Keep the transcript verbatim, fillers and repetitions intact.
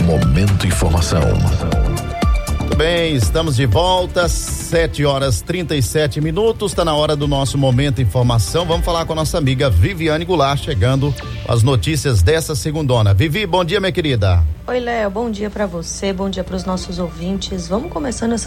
Momento Informação. Muito bem, estamos de volta, sete horas trinta e sete minutos, está na hora do nosso Momento Informação. Vamos falar com a nossa amiga Viviane Goulart, chegando as notícias dessa segundona. Vivi, bom dia, minha querida. Oi, Léo, bom dia para você, bom dia para os nossos ouvintes. Vamos começando essa